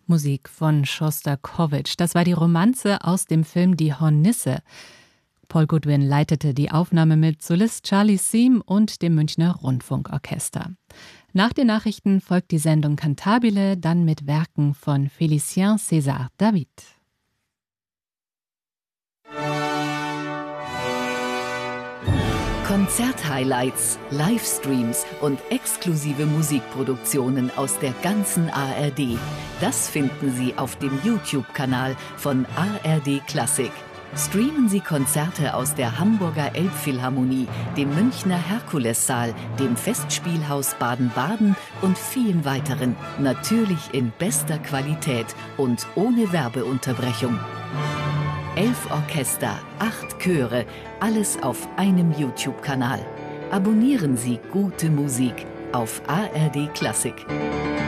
Musik von Schostakowitsch. Das war die Romanze aus dem Film Die Hornisse. Paul Goodwin leitete die Aufnahme mit Solist Charlie Siem und dem Münchner Rundfunkorchester. Nach den Nachrichten folgt die Sendung Cantabile, dann mit Werken von Félicien César David. Konzert-Highlights, Livestreams und exklusive Musikproduktionen aus der ganzen ARD. Das finden Sie auf dem YouTube-Kanal von ARD Klassik. Streamen Sie Konzerte aus der Hamburger Elbphilharmonie, dem Münchner Herkulessaal, dem Festspielhaus Baden-Baden und vielen weiteren. Natürlich in bester Qualität und ohne Werbeunterbrechung. 11 Orchester, 8 Chöre, alles auf einem YouTube-Kanal. Abonnieren Sie gute Musik auf ARD Klassik.